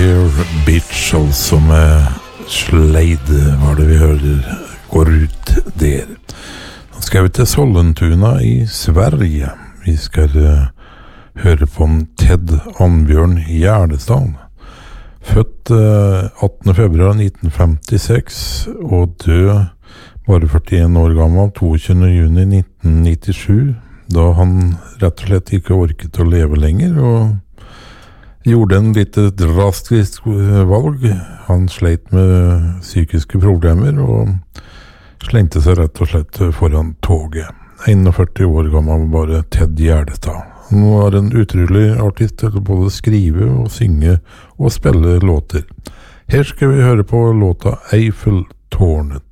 Bear Bitch, altså med Slade, var det vi hører går ut der. Nå skal vi til Sollentuna i Sverige. Vi skal høre på en Ted Annbjørn Gjerdestad. Født 18. februar 1956 og død bare 41 år gammel 22. juni 1997, da han rett og slett ikke orket å leve lenger og gjorde en litt drastisk valg. Han sleit med psykiske problemer og slengte seg rett og slett foran toget. 41 år gammel bare Ted Gjerdestad. Han var en utrolig artist til å både skrive og synge og spille låter. Her skal vi høre på låta Eiffeltårnet.